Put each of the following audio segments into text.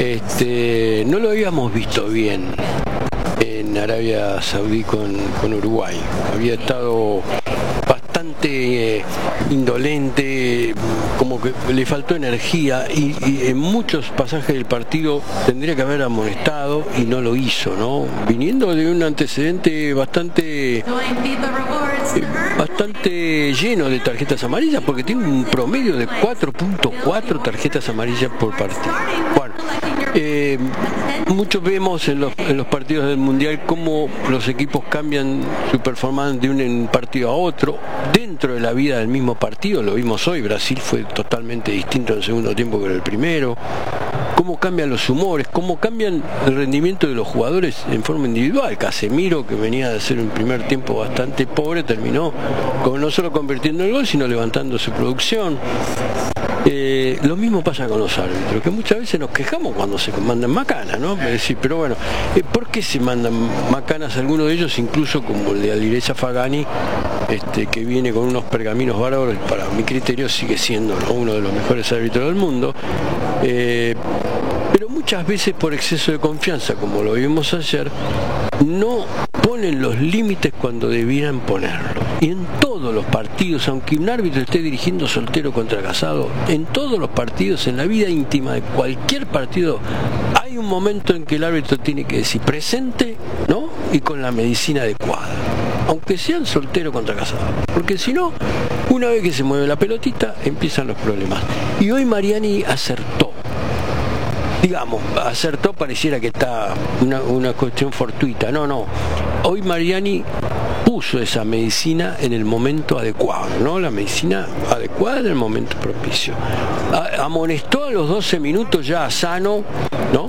No lo habíamos visto bien en Arabia Saudí con Uruguay. Había estado bastante indolente, como que le faltó energía y en muchos pasajes del partido tendría que haber amonestado y no lo hizo, ¿no? Viniendo de un antecedente bastante lleno de tarjetas amarillas, porque tiene un promedio de 4.4 tarjetas amarillas por partido. Bueno, muchos vemos en los partidos del Mundial cómo los equipos cambian su performance de un partido a otro dentro de la vida del mismo partido. Lo vimos hoy, Brasil fue totalmente distinto en el segundo tiempo que en el primero. Cómo cambian los humores, cómo cambian el rendimiento de los jugadores en forma individual. Casemiro, que venía de hacer un primer tiempo bastante pobre, terminó no solo convirtiendo el gol, sino levantando su producción. Lo mismo pasa con los árbitros, que muchas veces nos quejamos cuando se mandan macanas, ¿no? Pero bueno, ¿por qué se mandan macanas algunos de ellos, incluso como el de Alireza Fagani, que viene con unos pergaminos bárbaros? Para mi criterio sigue siendo, ¿no?, uno de los mejores árbitros del mundo, pero muchas veces por exceso de confianza, como lo vimos ayer, no ponen los límites cuando debieran ponerlos. Y en todos los partidos, aunque un árbitro esté dirigiendo soltero contra casado, en todos los partidos, en la vida íntima de cualquier partido, hay un momento en que el árbitro tiene que decir presente, ¿no?, y con la medicina adecuada, aunque sean soltero contra casado, porque si no, una vez que se mueve la pelotita, empiezan los problemas. Y hoy Mariani acertó. Digamos, acertó, pareciera que está una cuestión fortuita. No. Hoy Mariani puso esa medicina en el momento adecuado, ¿no? La medicina adecuada en el momento propicio. Amonestó a los 12 minutos ya a Sano, ¿no?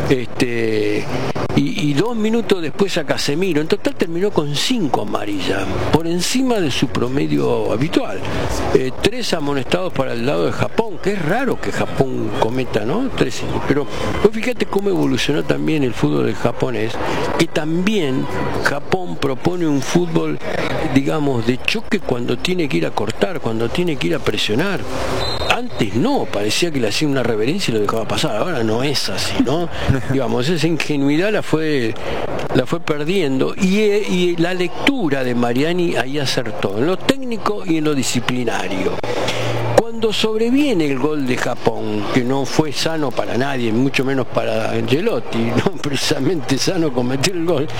Y 2 minutos después a Casemiro. En total terminó con 5 amarillas, por encima de su promedio habitual. 3 amonestados para el lado de Japón, que es raro que Japón cometa, ¿no? 3, pero fíjate cómo evolucionó también el fútbol del japonés, que también Japón propone un fútbol, digamos, de choque cuando tiene que ir a cortar, cuando tiene que ir a presionar. Antes no, parecía que le hacía una reverencia y lo dejaba pasar. Ahora no es así, ¿no? Digamos, esa ingenuidad la fue perdiendo, y la lectura de Mariani ahí acertó, en lo técnico y en lo disciplinario. Cuando sobreviene el gol de Japón, que no fue sano para nadie, mucho menos para Ancelotti, no precisamente sano cometer el gol,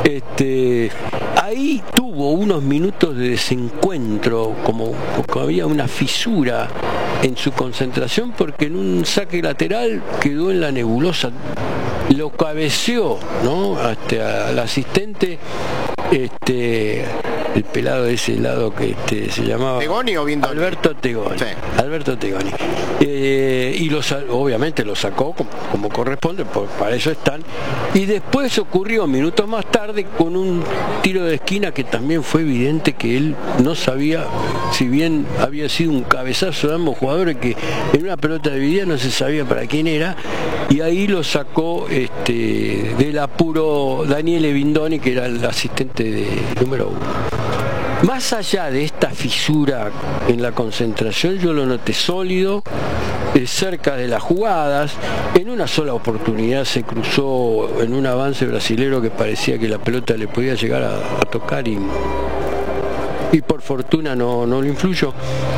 ahí tuvo unos minutos de desencuentro, como había una fisura en su concentración, porque en un saque lateral quedó en la nebulosa, lo cabeceó, ¿no?, al asistente, el pelado de ese lado que se llamaba ¿Tegoni o Bindoni? Alberto Tegoni. Sí. Alberto Tegoni. Y obviamente lo sacó como corresponde, para eso están. Y después ocurrió minutos más tarde con un tiro de esquina que también fue evidente que él no sabía, si bien había sido un cabezazo de ambos jugadores, que en una pelota dividida no se sabía para quién era, y ahí lo sacó del apuro Daniele Bindoni, que era el asistente número 1. Más allá de esta fisura en la concentración, yo lo noté sólido, cerca de las jugadas. En una sola oportunidad se cruzó en un avance brasilero que parecía que la pelota le podía llegar a tocar, y por fortuna no lo influyó.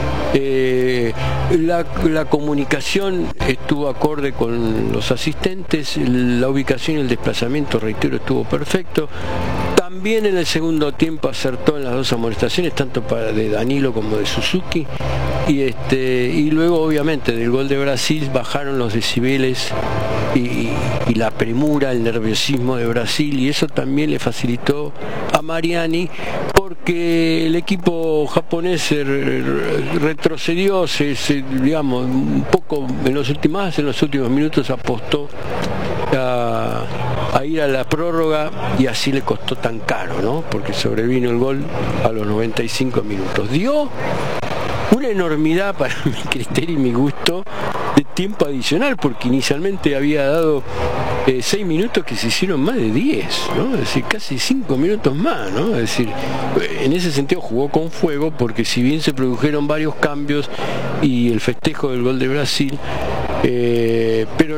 La comunicación estuvo acorde con los asistentes, la ubicación y el desplazamiento, reitero, estuvo perfecto. También en el segundo tiempo acertó en las 2 amonestaciones, tanto de Danilo como de Suzuki, y luego obviamente del gol de Brasil bajaron los decibeles y la premura, el nerviosismo de Brasil, y eso también le facilitó a Mariani, porque el equipo japonés se retrocedió, digamos, un poco en los últimos minutos apostó a ir a la prórroga, y así le costó tan caro, ¿no? Porque sobrevino el gol a los 95 minutos. Dio una enormidad, para mi criterio y mi gusto, de tiempo adicional, porque inicialmente había dado 6 minutos que se hicieron más de 10, ¿no? Es decir, casi 5 minutos más, ¿no? Es decir, en ese sentido jugó con fuego, porque si bien se produjeron varios cambios y el festejo del gol de Brasil, pero